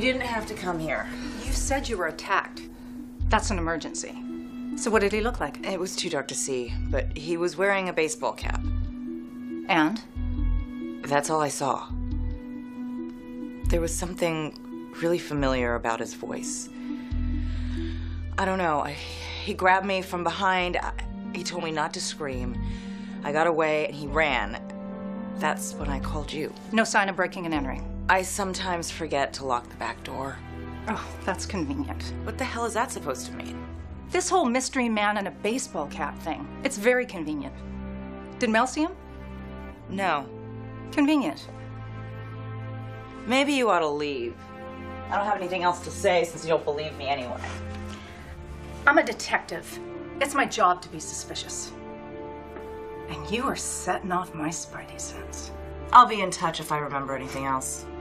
didn't have to come here. You said you were attacked. That's an emergency. So what did he look like? It was too dark to see, but he was wearing a baseball cap. And? That's all I saw. There was something really familiar about his voice. I don't know. He grabbed me from behind. He told me not to scream. I got away and he ran. That's when I called you. No sign of breaking and entering. I sometimes forget to lock the back door. Oh, that's convenient. What the hell is that supposed to mean? This whole mystery man in a baseball cap thing, it's very convenient. Did Mel see him? No. Convenient. Maybe you ought to leave. I don't have anything else to say since you don't believe me anyway. I'm a detective. It's my job to be suspicious. And you are setting off my spidey sense. I'll be in touch if I remember anything else.